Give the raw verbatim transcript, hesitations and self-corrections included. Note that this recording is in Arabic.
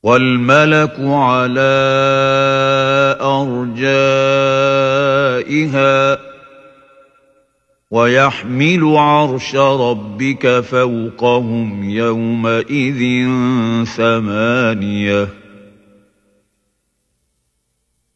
وَالْمَلَكُ عَلَىٰ أَرْجَائِهَا ۚ وَيَحْمِلُ عَرْشَ رَبِّكَ فَوْقَهُمْ يَوْمَئِذٍ ثَمَانِيَةٌ